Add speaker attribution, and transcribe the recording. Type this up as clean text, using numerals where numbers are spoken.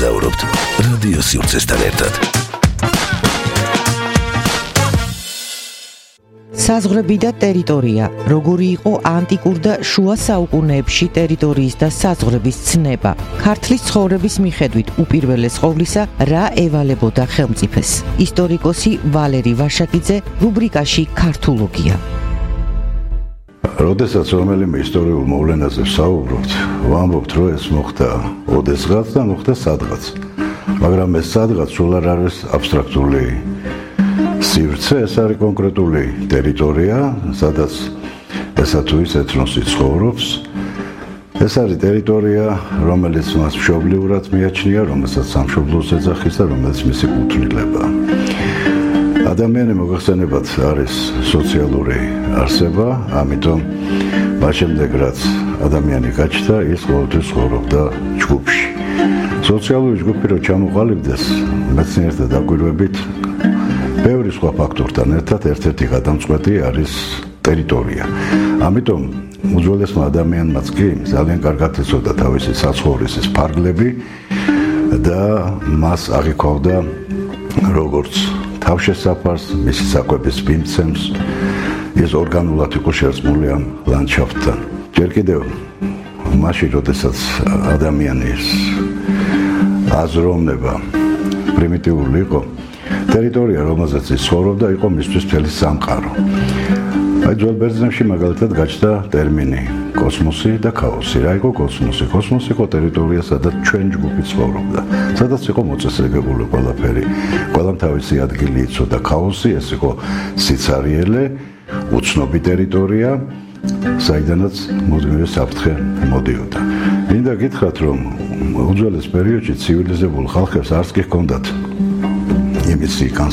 Speaker 1: მოგზაურობთ რადიო სივრცესთან ერთად.
Speaker 2: საზღვრები და ტერიტორია, როგორი იყო ანტიკურ და შუა საუკუნეებში ტერიტორიის და საზღვრების ცნება. ქართლის ცხოვრების მიხედვით უპირველეს ყოვლისა რა ევალებოდა ხელმწიფეს. ისტორიკოსი ვალერი ვაშაკიძე რუბრიკაში ქართულოგია.
Speaker 3: როდესაც რომელიმე ისტორიულ მოვლენაზე ვსაუბრობთ, ვამბობთ, რომ ეს მოხდა ოდესღაც და მოხდა სადღაც. მაგრამ ეს სადღაც სულ არ არის აბსტრაქტული სივრცე, ეს არის კონკრეტული ტერიტორია, სადაც ესა თუ ის ეთნოსი ცხოვრობს. ეს არის ტერიტორია, რომელიც მას მშობლიურად მიაჩნია, რომელსაც სამშობლოს ეძახის და რომელიც მისი კუთვნილება. ადამიანი მოგახსენებათ არის სოციალური არსება, ამიტომ მას შემდეგ რაც ადამიანი გაჩნდა, ის ყოველთვის ცხოვრობდა ჯგუფში. სოციალური ჯგუფი რო ჩამოყალიბდეს, მეცნიერთა დაკვირვებით, ბევრი სხვა ფაქტორთან ერთად ერთ-ერთი გადამწყვეტი არის ტერიტორია. ამიტომ უძველესმა ადამიანმაც კი ძალიან კარგად იცოდა თავისი საცხოვრისის ფარგლები და მას აღიქვავდა როგორც თავშესაფარს, მისი საკვების მიმცემს, ის ორგანულად იყო შერწყმული ამ ლანდშაფტთან. ჯერ კიდევ მაშინ, როდესაც ადამიანის აზროვნება პრიმიტიული იყო, ტერიტორია, რომელზეც ის ცხოვრობდა, იყო მისთვის მთელი სამყარო. აი ძველ ბერძნებში მაგალითად გაჩნდა ტერმინი კოსმოსი და ქაოსი. რა იყო კოსმოსი? კოსმოსი იყო ტერიტორია, სადაც ჩვენ ჯგუფი ცხოვრობდა, სადაც იყო მოწესრიგებული ყველაფერი. ყველამ თავისი ადგილი იცოდა. ქაოსი ეს იყო სიცარიელე, უცნობი ტერიტორია, საიდანაც მუდმივი საფრთხე მოდიოდა. მინდა გითხრათ, რომ უძველეს პერიოდში ცივილიზებულ ხალხებს არც კი ჰქონდათ იმისი